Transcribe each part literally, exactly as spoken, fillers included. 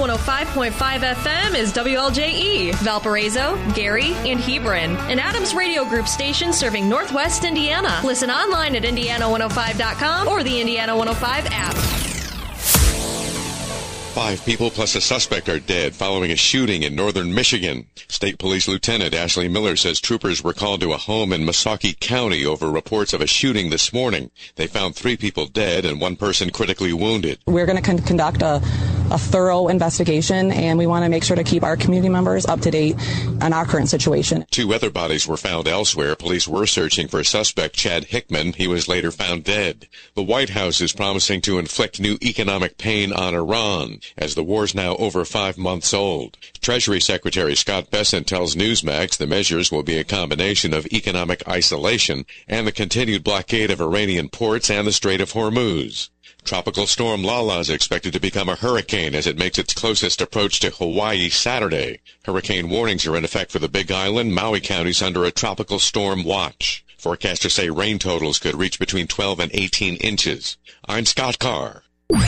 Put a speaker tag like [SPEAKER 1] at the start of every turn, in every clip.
[SPEAKER 1] one oh five point five F M is W L J E, Valparaiso, Gary, and Hebron, an Adams Radio Group station serving Northwest Indiana. Listen online at indiana one oh five dot com or the Indiana one oh five app.
[SPEAKER 2] Five people plus a suspect are dead following a shooting in northern Michigan. State Police Lieutenant Ashley Miller says troopers were called to a home in Mesauke County over reports of a shooting this morning. They found three people dead and one person critically wounded.
[SPEAKER 3] We're going to con- conduct a, a thorough investigation, and we want to make sure to keep our community members up to date on our current situation.
[SPEAKER 2] Two other bodies were found elsewhere. Police were searching for suspect Chad Hickman. He was later found dead. The White House is promising to inflict new economic pain on Iran, as the war's now over five months old. Treasury Secretary Scott Bessent tells Newsmax the measures will be a combination of economic isolation and the continued blockade of Iranian ports and the Strait of Hormuz. Tropical storm Lala is expected to become a hurricane as it makes its closest approach to Hawaii Saturday. Hurricane warnings are in effect for the Big Island. Maui County's under a tropical storm watch. Forecasters say rain totals could reach between twelve and eighteen inches. I'm Scott Carr.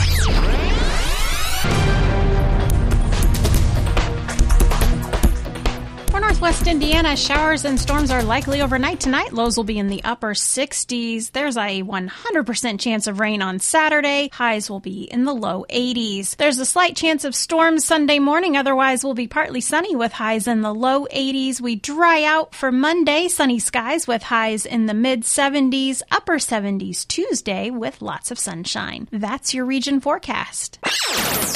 [SPEAKER 4] For Northwest Indiana, showers and storms are likely overnight tonight. Lows will be in the upper sixties. There's a one hundred percent chance of rain on Saturday. Highs will be in the low eighties. There's a slight chance of storms Sunday morning. Otherwise, will be partly sunny with highs in the low eighties. We dry out for Monday. Sunny skies with highs in the mid seventies, upper seventies Tuesday with lots of sunshine. That's your region forecast.